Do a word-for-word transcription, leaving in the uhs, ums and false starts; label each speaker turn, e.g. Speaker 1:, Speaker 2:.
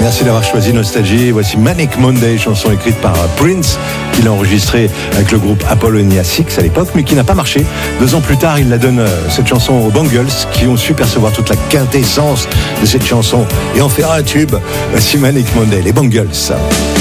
Speaker 1: Merci d'avoir choisi Nostalgie. Voici Manic Monday, chanson écrite par Prince, qu'il a enregistrée avec le groupe Apollonia six à l'époque, mais qui n'a pas marché. Deux ans plus tard, il la donne, cette chanson, aux Bangles, qui ont su percevoir toute la quintessence de cette chanson et en faire un tube. Voici Manic Monday, les Bangles.